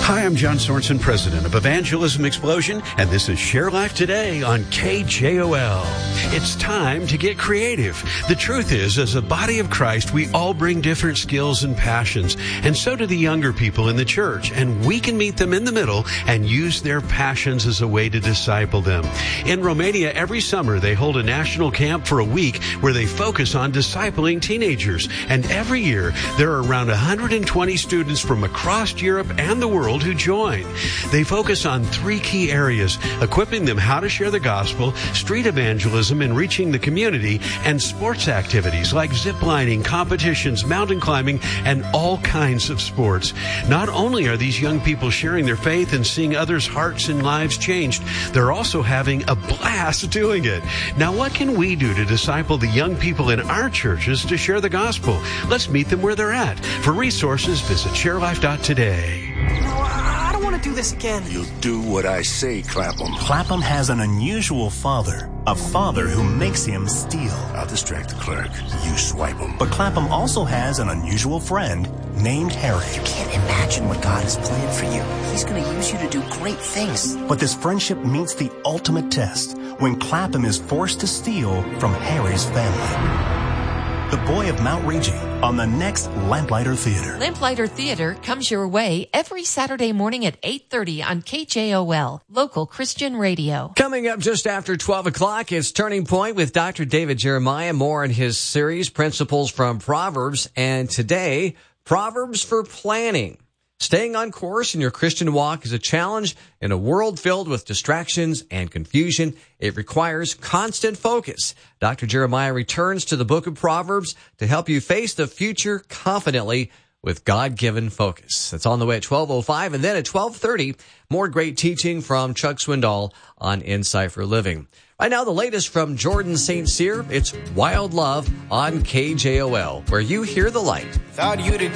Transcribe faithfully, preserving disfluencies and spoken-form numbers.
Hi, I'm John Sorensen, president of Evangelism Explosion, and this is Share Life Today on K J O L. It's time to get creative. The truth is, as a body of Christ, we all bring different skills and passions, and so do the younger people in the church, and we can meet them in the middle and use their passions as a way to disciple them. In Romania, every summer, they hold a national camp for a week where they focus on discipling teenagers, and every year, there are around one hundred twenty students from across Europe and the world who join. They focus on three key areas: equipping them how to share the gospel, street evangelism and reaching the community, and sports activities like ziplining, competitions, mountain climbing, and all kinds of sports. Not only are these young people sharing their faith and seeing others' hearts and lives changed, they're also having a blast doing it. Now, what can we do to disciple the young people in our churches to share the gospel? Let's meet them where they're at. For resources, visit share life dot today. I don't want to do this again. You'll do what I say, Clapham. Clapham has an unusual father. A father who makes him steal. I'll distract the clerk. You swipe him. But Clapham also has an unusual friend named Harry. You can't imagine what God has planned for you. He's going to use you to do great things. But this friendship meets the ultimate test when Clapham is forced to steal from Harry's family. The Boy of Mount Rigi on the next Lamplighter Theater. Lamplighter Theater comes your way every Saturday morning at eight thirty on K J O L, local Christian radio. Coming up just after twelve o'clock, it's Turning Point with Doctor David Jeremiah. More in his series, Principles from Proverbs. And today, Proverbs for Planning. Staying on course in your Christian walk is a challenge in a world filled with distractions and confusion. It requires constant focus. Doctor Jeremiah returns to the book of Proverbs to help you face the future confidently with God-given focus. That's on the way at twelve oh five. And then at twelve thirty, more great teaching from Chuck Swindoll on Insight for Living. Right now, the latest from Jordan Saint Cyr. It's Wild Love on K J O L, where you hear the light. Thought you'd